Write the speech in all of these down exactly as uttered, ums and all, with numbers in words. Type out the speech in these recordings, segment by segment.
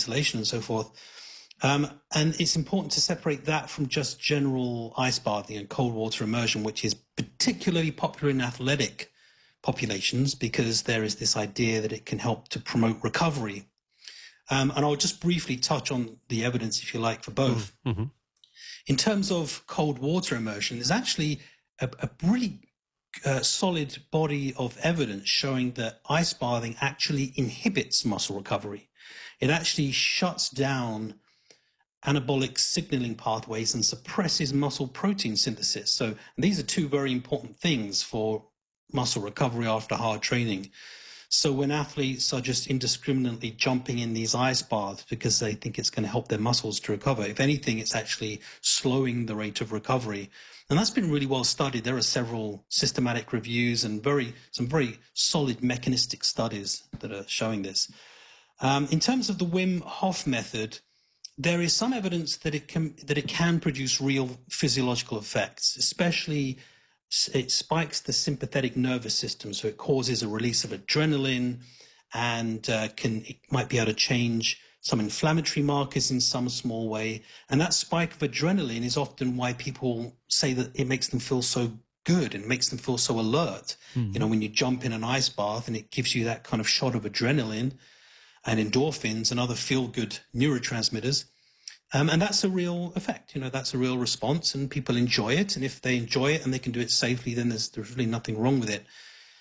ventilation and so forth. Um, and it's important to separate that from just general ice bathing and cold water immersion, which is particularly popular in athletic populations because there is this idea that it can help to promote recovery. Um, and I'll just briefly touch on the evidence, if you like, for both. Mm-hmm. In terms of cold water immersion, there's actually a, a really uh, solid body of evidence showing that ice bathing actually inhibits muscle recovery. It actually shuts down anabolic signaling pathways and suppresses muscle protein synthesis. So these are two very important things for muscle recovery after hard training. So when athletes are just indiscriminately jumping in these ice baths because they think it's going to help their muscles to recover, if anything, it's actually slowing the rate of recovery. And that's been really well studied. There are several systematic reviews and very some very solid mechanistic studies that are showing this. Um, in terms of the Wim Hof method, there is some evidence that it can that it can produce real physiological effects, especially it spikes the sympathetic nervous system, so it causes a release of adrenaline, and uh, can it might be able to change some inflammatory markers in some small way. And that spike of adrenaline is often why people say that it makes them feel so good and makes them feel so alert. Mm-hmm. You know, when you jump in an ice bath and it gives you that kind of shot of adrenaline and endorphins and other feel-good neurotransmitters. Um, and that's a real effect, you know, that's a real response, and people enjoy it. And if they enjoy it and they can do it safely, then there's, there's really nothing wrong with it.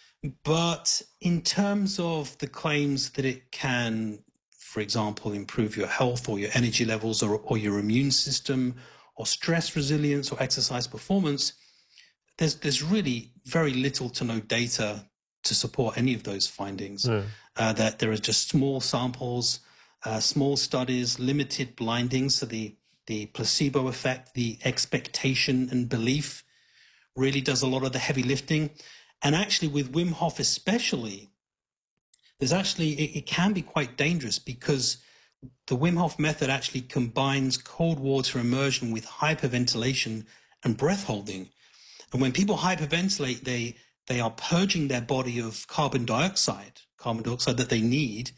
But in terms of the claims that it can, for example, improve your health or your energy levels or, or your immune system or stress resilience or exercise performance, there's, there's really very little to no data to support any of those findings. Yeah. Uh, that there are just small samples, uh, small studies, limited blinding. So the, the placebo effect, the expectation and belief really does a lot of the heavy lifting. And actually with Wim Hof especially, there's actually, it, it can be quite dangerous because the Wim Hof method actually combines cold water immersion with hyperventilation and breath holding. And when people hyperventilate, they They are purging their body of carbon dioxide, carbon dioxide that they need.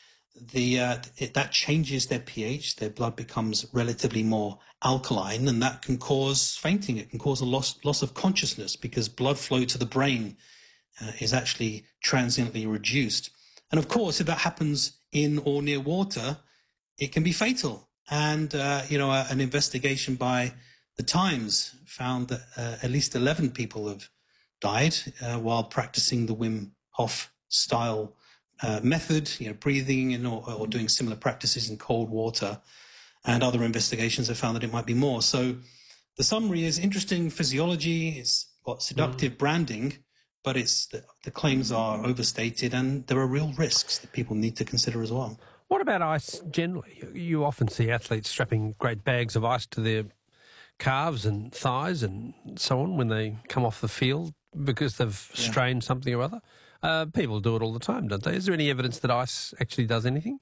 The uh, it, that changes their pH. Their blood becomes relatively more alkaline, and that can cause fainting. It can cause a loss loss of consciousness because blood flow to the brain uh, is actually transiently reduced. And of course, if that happens in or near water, it can be fatal. And uh, you know, an investigation by the Times found that uh, at least eleven people have died uh, while practicing the Wim Hof style uh, method, you know, breathing and or, or doing similar practices in cold water. And other investigations have found that it might be more. So the summary is interesting physiology. It's got seductive mm. branding, but it's the, the claims are overstated, and there are real risks that people need to consider as well. What about ice generally? You often see athletes strapping great bags of ice to their calves and thighs and so on when they come off the field because they've yeah. strained something or other. Uh, people do it all the time, don't they? Is there any evidence that ice actually does anything?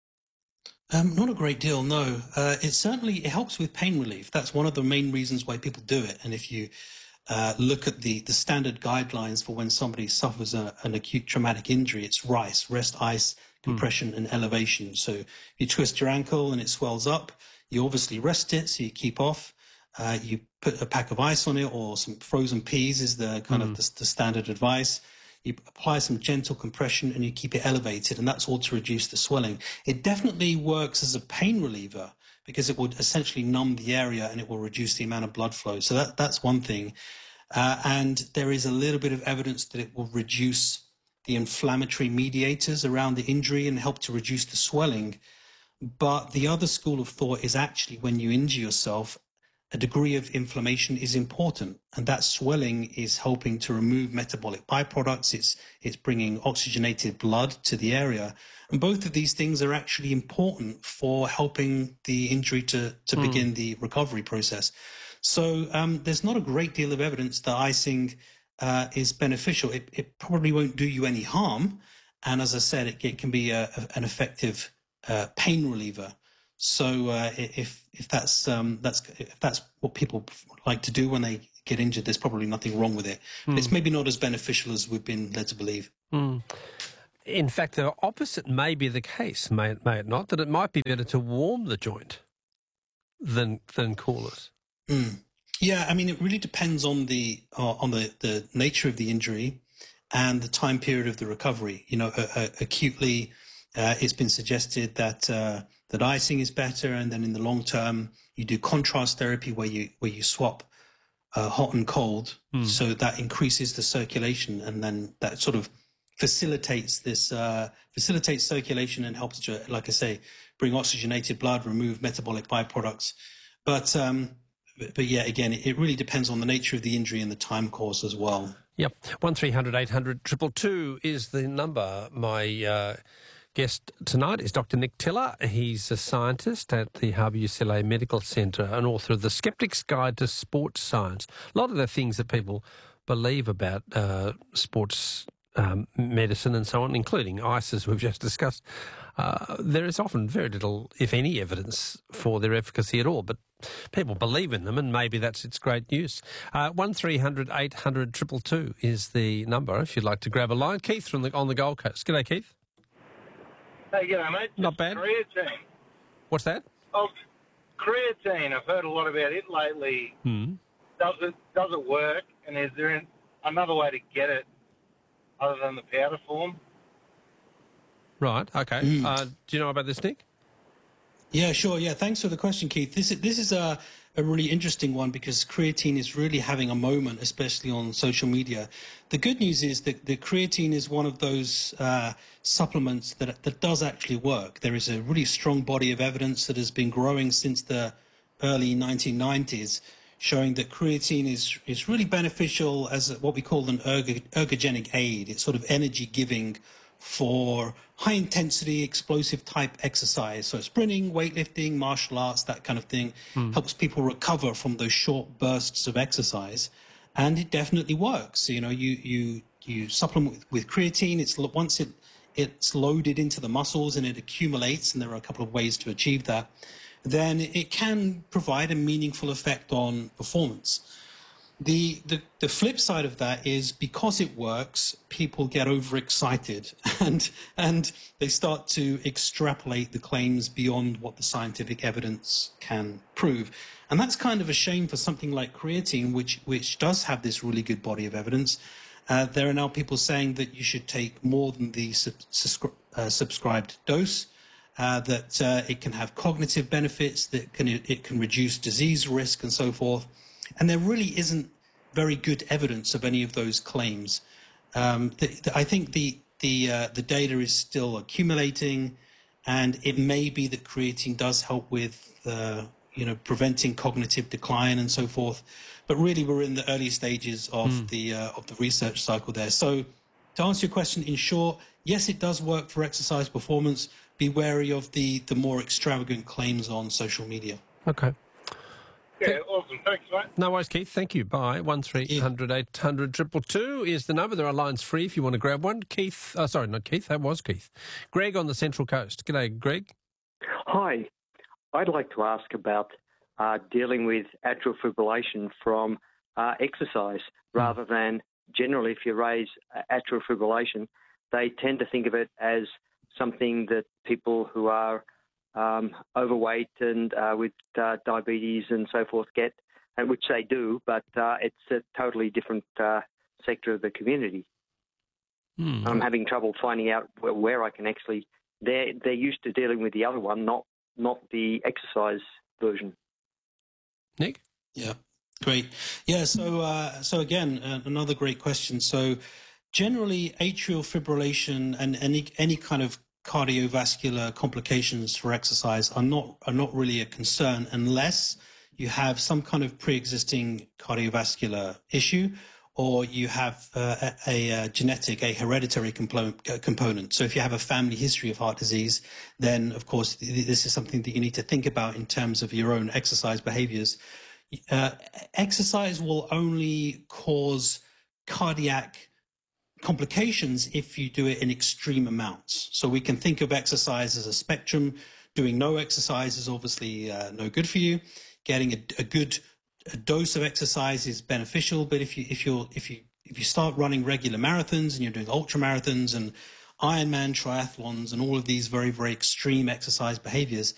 Um, not a great deal, no. Uh, it certainly it helps with pain relief. That's one of the main reasons why people do it. And if you uh, look at the, the standard guidelines for when somebody suffers a, an acute traumatic injury, it's RICE, rest, ice, compression, mm. and elevation. So you twist your ankle and it swells up. You obviously rest it, so you keep off. Uh, you put a pack of ice on it, or some frozen peas is the kind mm. of the, the standard advice. You apply some gentle compression and you keep it elevated, and that's all to reduce the swelling. It definitely works as a pain reliever because it would essentially numb the area and it will reduce the amount of blood flow. So that, that's one thing. Uh, and there is a little bit of evidence that it will reduce the inflammatory mediators around the injury and help to reduce the swelling. But the other school of thought is actually when you injure yourself, a degree of inflammation is important, and that swelling is helping to remove metabolic byproducts. It's, it's bringing oxygenated blood to the area. And both of these things are actually important for helping the injury to, to mm. begin the recovery process. So um, there's not a great deal of evidence that icing uh, is beneficial. It, it probably won't do you any harm. And as I said, it, it can be a, a, an effective uh, pain reliever. So uh, if if that's um, that's if that's what people like to do when they get injured, there's probably nothing wrong with it. Mm. It's maybe not as beneficial as we've been led to believe. Mm. in fact, the opposite may be the case, may it, may it not, that it might be better to warm the joint than than cool it. Mm. Yeah, I mean, it really depends on the uh, on the, the nature of the injury and the time period of the recovery. You know, uh, uh, acutely, uh, it's been suggested that uh, that icing is better, and then in the long term, you do contrast therapy where you where you swap uh, hot and cold, mm. so that increases the circulation, and then that sort of facilitates this uh, facilitates circulation and helps to, like I say, bring oxygenated blood, remove metabolic byproducts. But um, but yeah, again, it really depends on the nature of the injury and the time course as well. Yep, one three hundred eight hundred two two two is the number. My uh, guest tonight is Doctor Nick Tiller. He's a scientist at the Harbour U C L A Medical Centre and author of The Skeptic's Guide to Sports Science. A lot of the things that people believe about uh, sports Um, medicine and so on, including ice, as we've just discussed, uh, there is often very little, if any, evidence for their efficacy at all. But people believe in them, and maybe that's its great use. Uh, one three hundred eight hundred two two two is the number if you'd like to grab a line. Keith from the, on the Gold Coast. G'day, Keith. Hey, g'day, mate. Not bad. Creatine. What's that? Oh, creatine. I've heard a lot about it lately. Hmm. Does it does it work? And is there an, another way to get it other than the powder form? Right, okay. Mm. Uh, do you know about this, Nick? Yeah, sure. Yeah, thanks for the question, Keith. This is, this is a, a really interesting one because creatine is really having a moment, especially on social media. The good news is that the creatine is one of those uh, supplements that, that does actually work. There is a really strong body of evidence that has been growing since the early nineteen nineties, showing that creatine is, is really beneficial as what we call an ergo, ergogenic aid. It's sort of energy giving for high intensity, explosive type exercise. So sprinting, weightlifting, martial arts, that kind of thing, mm. helps people recover from those short bursts of exercise. And it definitely works. You know, you, you, you supplement with, with creatine. It's once it, it's loaded into the muscles and it accumulates, and there are a couple of ways to achieve that, then it can provide a meaningful effect on performance. The, the the flip side of that is because it works, people get overexcited and and they start to extrapolate the claims beyond what the scientific evidence can prove. And that's kind of a shame for something like creatine, which which does have this really good body of evidence. Uh, there are now people saying that you should take more than the sub, subscri uh, subscribed dose. Uh, that uh, it can have cognitive benefits, that can it can reduce disease risk and so forth. And there really isn't very good evidence of any of those claims. Um, the, the, I think the the uh, the data is still accumulating, and it may be that creatine does help with uh, you know preventing cognitive decline and so forth. But really, we're in the early stages of mm. the uh, of the research cycle there. So, to answer your question, in short, yes, it does work for exercise performance. Be wary of the, the more extravagant claims on social media. Okay. Yeah, awesome. Thanks, mate. No worries, Keith. Thank you. Bye. one three hundred eight hundred two two two is the number. There are lines free if you want to grab one. Keith, oh, sorry, not Keith. That was Keith. Greg on the Central Coast. G'day, Greg. Hi. I'd like to ask about uh, dealing with atrial fibrillation from uh, exercise rather than generally if you raise atrial fibrillation, they tend to think of it as something that people who are um, overweight and uh, with uh, diabetes and so forth get, and which they do, but uh, it's a totally different uh, sector of the community. Mm. I'm having trouble finding out where, where I can actually. They're they're used to dealing with the other one, not not the exercise version. Nick? Yeah, great. Yeah, so uh, so again, uh, another great question. So generally, atrial fibrillation and any any kind of cardiovascular complications for exercise are not are not really a concern unless you have some kind of pre-existing cardiovascular issue, or you have uh, a, a genetic, a hereditary component, uh, component. So if you have a family history of heart disease, then of course this is something that you need to think about in terms of your own exercise behaviors. Uh, exercise will only cause cardiac complications if you do it in extreme amounts. So we can think of exercise as a spectrum. Doing no exercise is obviously uh, no good for you. Getting a, a good a dose of exercise is beneficial, but if you if you're if you if you start running regular marathons and you're doing ultra marathons and Ironman triathlons and all of these very, very extreme exercise behaviors,